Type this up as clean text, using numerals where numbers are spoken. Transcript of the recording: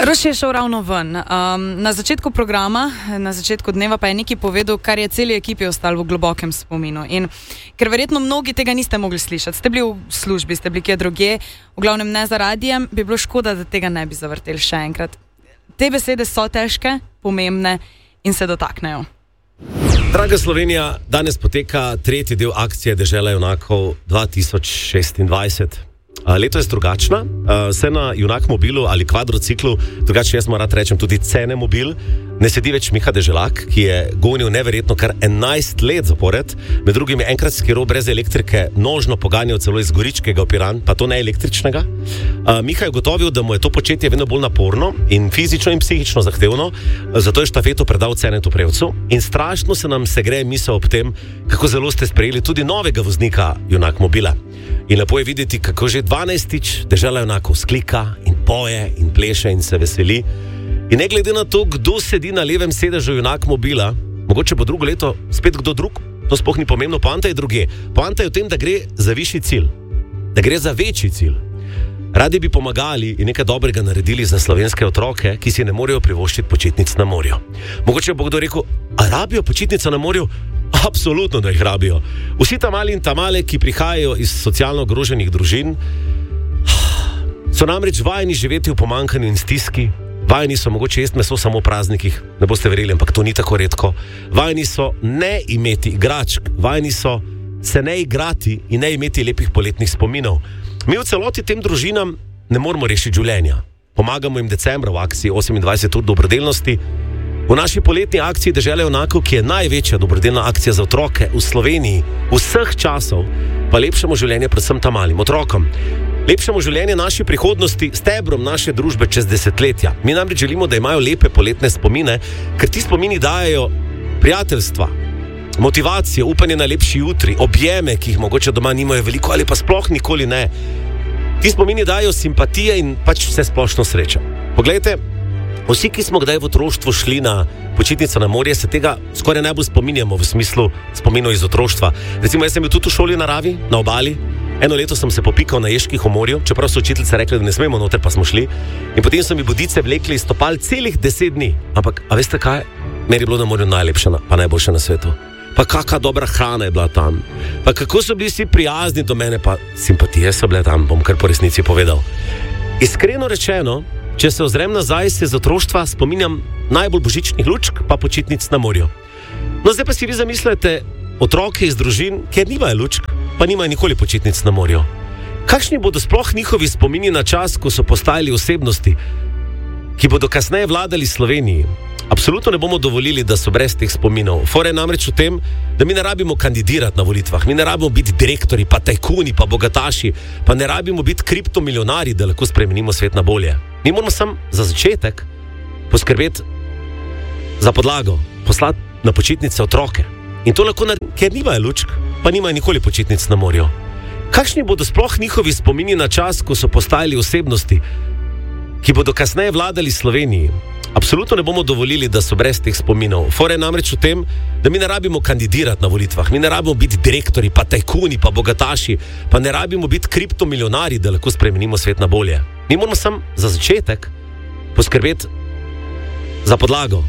Roš je šel ravno ven. Na začetku programa, na začetku dneva pa je nekaj povedal, kar je celi ekipi ostalo v globokem spominu. In ker verjetno mnogi tega niste mogli slišati, ste bili v službi, ste bili kje drugje, v glavnem ne za radijem, bi bilo škoda, da tega ne bi zavrteli še enkrat. Te besede so težke, pomembne in se dotaknejo. Draga Slovenija, danes poteka tretji del akcije Dežela junakov 2026. Leto je drugačna, se na Junak mobilu ali kvadrociklu, drugače jaz rad rečem tudi Cene mobil, ne sedi več Miha Deželak, ki je gonil neverjetno kar 11 let zapored, med drugim je enkrat skiral brez elektrike, nožno poganjal celo iz Goričkega v Piran, pa to ne električnega. Miha je ugotovil, da mu je to početje vedno bolj naporno in fizično in psihično zahtevno, zato je štafeto predal Cenetu Prevcu in strašno se nam segreje misel ob tem, kako zelo ste sprejeli tudi novega voznika Junak mobila. In lepo je videti, kako že 12-tič Dežela junakov sklika in poje in pleše in se veseli. In ne glede na to, kdo sedi na levem sedežu Junak mobila, mogoče bo drugo leto spet kdo drug, to sploh ni pomembno, poanta je druge. Poanta je v tem, da gre za višji cilj, da gre za večji cilj. Radi bi pomagali in nekaj dobrega naredili za slovenske otroke, ki si ne morejo privoščiti počitnic na morju. Mogoče bo kdo rekel, a rabijo počitnice na morju? Absolutno, da jih rabijo. Vsi tamali in tamale, ki prihajajo iz socialno ogroženih družin, so namreč vajeni živeti v pomanjkanju in stiski, vajeni so mogoče jesti meso samo v praznikih, ne boste verjeli, ampak to ni tako redko. Vajeni so ne imeti igračk, vajeni so se ne igrati in ne imeti lepih poletnih spominov. Mi v celoti tem družinam ne moramo rešiti življenja. Pomagamo jim decembra v akciji 28 ur dobrodelnosti. V naši poletni akciji Dežela junakov, ki je največja dobrodelna akcija za otroke v Sloveniji vseh časov, pa lepšamo življenje predvsem tam malim otrokom. Lepšamo življenje naši prihodnosti, stebrom naše družbe čez desetletja. Mi namreč želimo, da imajo lepe poletne spomine, ker ti spomini dajejo prijateljstva, motivacijo, upanje na lepši jutri, objeme, ki jih mogoče doma nimajo veliko ali pa sploh nikoli ne. Ti spomini dajo simpatije in pač vse splošno srečo. Poglejte, vsi, ki smo kdaj v otroštvu šli na počitnico na morje, se tega skoraj najbolj spominjamo v smislu spominov iz otroštva. Recimo, jaz sem bil tudi v šoli naravi, na obali. Eno leto sem se popikal na Ježkih v morju, čeprav so učiteljice rekli, da ne smemo noter, pa smo šli. In potem so mi bodice vlekli iz stopal celih 10 dni. Ampak, a veste kaj? Meni je bilo na morju najlepše, pa najboljše na svetu. Pa kakšna dobra hrana je bila tam. Pa kako so bili vsi prijazni do mene, pa simpatije so bile tam, bom kar po resnici povedal. Iskreno rečeno, če se ozrem nazaj, se z otroštva spominjam najbolj božičnih lučk, pa počitnic na morju. No, zdaj pa si vi zamislite otroke iz družin, kjer nimajo lučk, pa nimajo nikoli počitnic na morju. Kakšni bodo sploh njihovi spomini na čas, ko so postajali osebnosti, ki bodo kasneje vladali Sloveniji? Absolutno ne bomo dovolili, da so brez teh spominov. Fora je namreč v tem, da mi ne rabimo kandidirati na volitvah, mi ne rabimo biti direktori, pa tajkuni, pa bogataši, pa ne rabimo biti kriptomilionari, da lahko spremenimo svet na bolje. Mi moramo sam za začetek poskrbeti za podlago, poslati na počitnice otroke. In to lahko naredimo, ker nimajo lučk, pa nimajo nikoli počitnic na morju. Kakšni bodo sploh njihovi spomini na čas, ko so postajali osebnosti, ki bodo kasneje vladali Sloveniji? Absolutno ne bomo dovolili, da so brez teh spominov. Fora je namreč v tem, da mi ne rabimo kandidirati na volitvah, mi ne rabimo biti direktori, pa tajkuni, pa bogataši, pa ne rabimo biti kriptomilionari, da lahko spremenimo svet na bolje. Mi moramo sam za začetek poskrbeti za podlago,